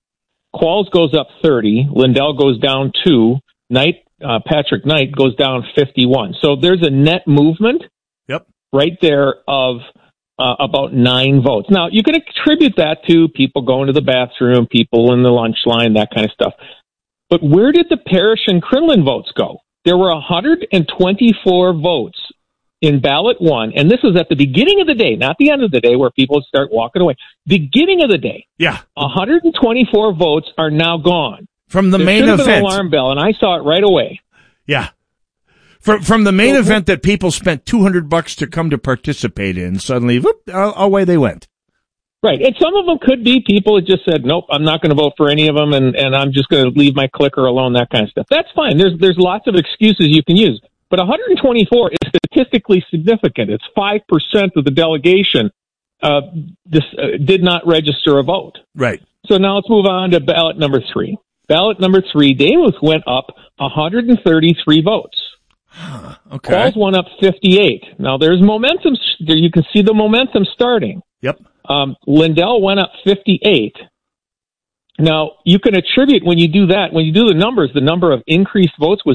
Qualls goes up thirty. Lindell goes down two. Knight, uh, Patrick Knight goes down fifty-one. So there's a net movement. Yep. Right there of uh, about nine votes. Now, you can attribute that to people going to the bathroom, people in the lunch line, that kind of stuff. But where did the Parrish and Crinlin votes go? There were one hundred twenty-four votes in ballot one, and this was at the beginning of the day, not the end of the day where people start walking away. Beginning of the day. Yeah. one hundred twenty-four votes are now gone. From the there main event. event. An alarm bell, and I saw it right away. Yeah. From from the main so, event that people spent two hundred bucks to come to participate in, suddenly, whoop, away they went. Right. And some of them could be people that just said, nope, I'm not going to vote for any of them, and, and I'm just going to leave my clicker alone, that kind of stuff. That's fine. There's there's lots of excuses you can use. But one hundred twenty-four is statistically significant. It's five percent of the delegation uh, this, uh, did not register a vote. Right. So now let's move on to ballot number three. Ballot number three, Daymuth went up one hundred thirty-three votes. Okay. Qualls went up fifty-eight. Now there's momentum. You can see the momentum starting. Yep. Um, Lindell went up fifty-eight. Now, you can attribute when you do that, when you do the numbers, the number of increased votes was